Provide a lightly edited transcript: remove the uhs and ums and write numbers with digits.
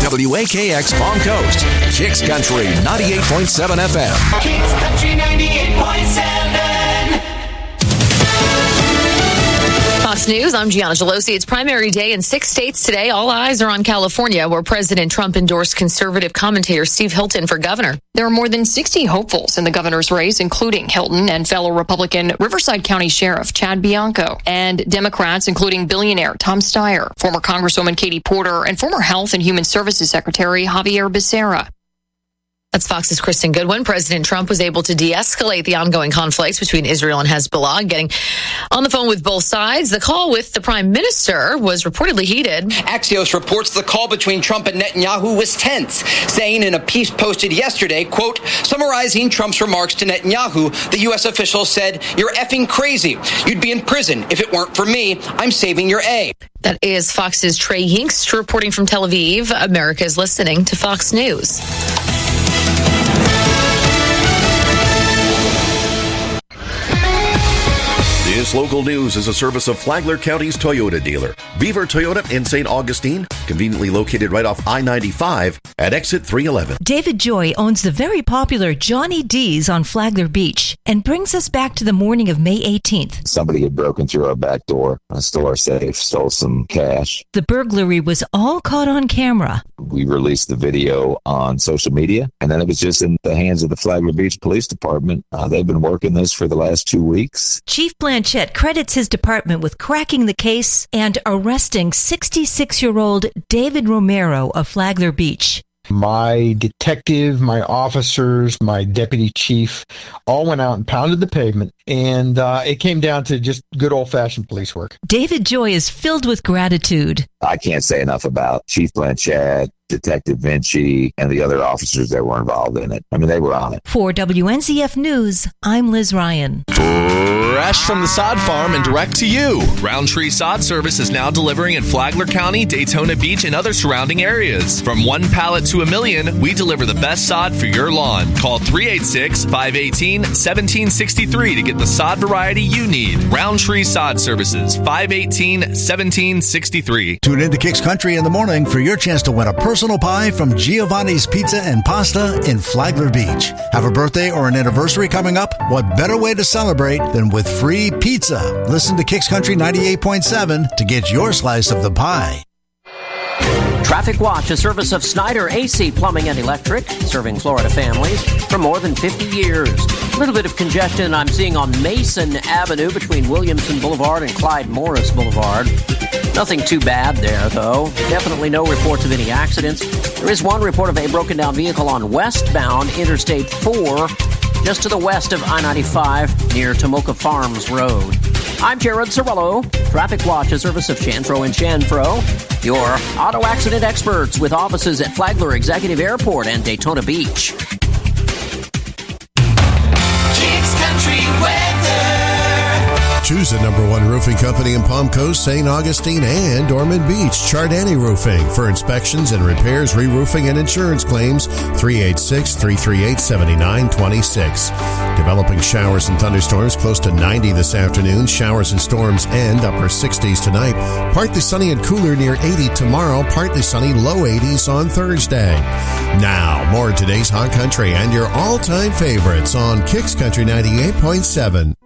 WAKX Palm Coast, Kicks Country 98.7 FM. Kicks Country 98.7. Fox News, I'm Gianna Gelosi. It's primary day in 6 states today. All eyes are on California, where President Trump endorsed conservative commentator Steve Hilton for governor. There are more than 60 hopefuls in the governor's race, including Hilton and fellow Republican Riverside County Sheriff Chad Bianco, and Democrats including billionaire Tom Steyer, former Congresswoman Katie Porter, and former Health and Human Services Secretary Javier Becerra. That's Fox's Kristen Goodwin. President Trump was able to de-escalate the ongoing conflicts between Israel and Hezbollah, getting on the phone with both sides. The call with the prime minister was reportedly heated. Axios reports the call between Trump and Netanyahu was tense, saying in a piece posted yesterday, quote, summarizing Trump's remarks to Netanyahu, the U.S. official said, "You're effing crazy. You'd be in prison. If it weren't for me, I'm saving your A." That is Fox's Trey Yingst reporting from Tel Aviv. America is listening to Fox News. This local news is a service of Flagler County's Toyota dealer, Beaver Toyota in St. Augustine, conveniently located right off I-95 at exit 311. David Joy owns the very popular Johnny D's on Flagler Beach and brings us back to the morning of May 18th. Somebody had broken through our back door, stole our safe, stole some cash. The burglary was all caught on camera. We released the video on social media, and then it was just in the hands of the Flagler Beach Police Department. They've been working this for the last 2 weeks. Chief Blanchett credits his department with cracking the case and arresting 66-year-old David Romero of Flagler Beach. My detective, my officers, my deputy chief all went out and pounded the pavement, and it came down to just good old-fashioned police work. David Joy is filled with gratitude. I can't say enough about Chief Blanchett, Detective Vinci, and the other officers that were involved in it. I mean, they were on it. For WNZF News, I'm Liz Ryan. Fresh from the sod farm and direct to you. Roundtree Sod Service is now delivering in Flagler County, Daytona Beach, and other surrounding areas. From 1 pallet to 1 million, we deliver the best sod for your lawn. Call 386-518-1763 to get the sod variety you need. Roundtree Sod Services, 518-1763. Tune into Kicks Country in the morning for your chance to win a personal pie from Giovanni's Pizza and Pasta in Flagler Beach. Have a birthday or an anniversary coming up? What better way to celebrate than with free pizza? Listen to Kicks Country 98.7 to get your slice of the pie. Traffic Watch, a service of Snyder AC Plumbing and Electric, serving Florida families for more than 50 years. A little bit of congestion I'm seeing on Mason Avenue between Williamson Boulevard and Clyde Morris Boulevard. Nothing too bad there, though. Definitely no reports of any accidents. There is one report of a broken down vehicle on westbound Interstate 4, just to the west of I-95 near Tomoka Farms Road. I'm Jared Sorello. Traffic Watch, a service of Chanfro and Chanfro, your auto accident experts with offices at Flagler Executive Airport and Daytona Beach. Kicks Country weather. Choose the #1 roofing company in Palm Coast, St. Augustine, and Ormond Beach. Chardani Roofing. For inspections and repairs, re-roofing, and insurance claims, 386-338-7926. Developing showers and thunderstorms, close to 90 this afternoon. Showers and storms and upper 60s tonight. Partly sunny and cooler near 80 tomorrow. Partly sunny, low 80s on Thursday. Now, more of today's Hot Country and your all-time favorites on Kicks Country 98.7.